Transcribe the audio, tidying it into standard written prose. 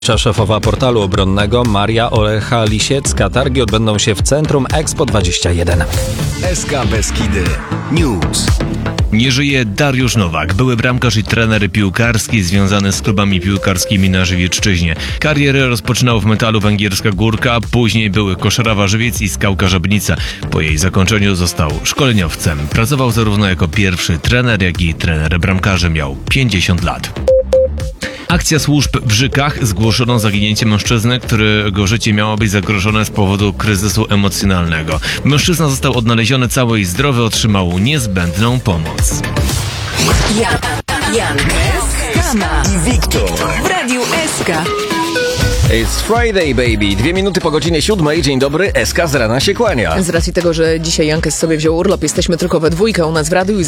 Szefowa portalu obronnego Maria Olecha-Lisiecka. Targi odbędą się w Centrum Expo 21. SK Beskidy News. Nie żyje Dariusz Nowak, były bramkarz i trener piłkarski związany z klubami piłkarskimi na Żywiecczyźnie. Karierę rozpoczynał w Metalu Węgierska Górka, później były Koszarawa Żywiec i Skałka Żabnica. Po jej zakończeniu został szkoleniowcem. Pracował zarówno jako pierwszy trener, jak i trener bramkarzy. Miał 50 lat. Akcja służb w Żykach zgłoszono zaginięcie mężczyzny, którego życie miało być zagrożone z powodu kryzysu emocjonalnego. Mężczyzna został odnaleziony cały i zdrowy, otrzymał niezbędną pomoc. Jan, Kama i Wiktor w Radiu SK. It's Friday, baby. 2 minuty po godzinie 7. Dzień dobry, SK z rana się kłania. Z racji tego, że dzisiaj Jankes sobie wziął urlop, jesteśmy tylko we dwójkę u nas w radiu i